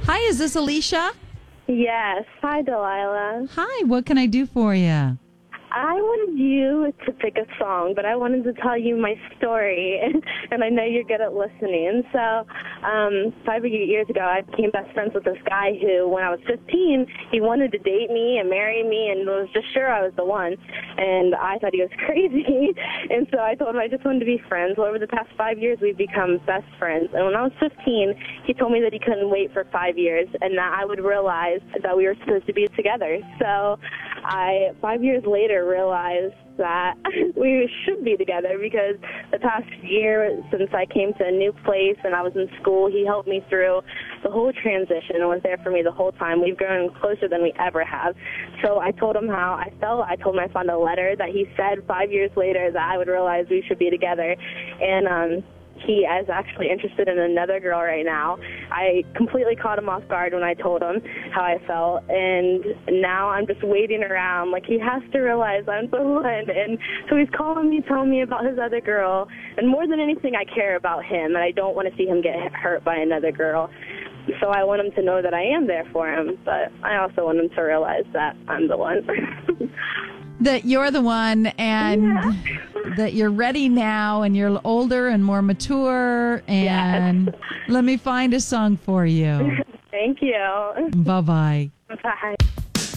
Hi, is this Alicia? Yes. Hi, Delilah. Hi, what can I do for you? I wanted you to pick a song, but I wanted to tell you my story, and I know you're good at listening. So 5 years ago, I became best friends with this guy who, when I was 15, he wanted to date me and marry me and was just sure I was the one. And I thought he was crazy. And so I told him I just wanted to be friends. Well, over the past 5 years, we've become best friends. And when I was 15, he told me that he couldn't wait for 5 years and that I would realize that we were supposed to be together. So I, 5 years later, realized that we should be together because the past year since I came to a new place and I was in school, he helped me through the whole transition and was there for me the whole time. We've grown closer than we ever have. So I told him how I felt. I told him I found a letter that he said 5 years later that I would realize we should be together. And he is actually interested in another girl right now. I completely caught him off guard when I told him how I felt, and now I'm just waiting around. Like, he has to realize I'm the one, and so he's calling me, telling me about his other girl, and more than anything, I care about him, and I don't want to see him get hurt by another girl. So I want him to know that I am there for him, but I also want him to realize that I'm the one. That you're the one, and that you're ready now, and you're older and more mature, and let me find a song for you. Thank you. Bye-bye. Bye.